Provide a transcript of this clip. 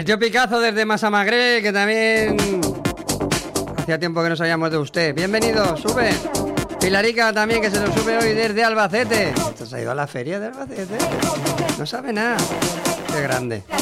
El tío Picazo desde Massamagrell, que también hacía tiempo que no sabíamos de usted. Bienvenido, sube. Pilarica también, que se nos sube hoy desde Albacete. ¿Te has ido a la feria de Albacete? No sabe nada. Qué grande.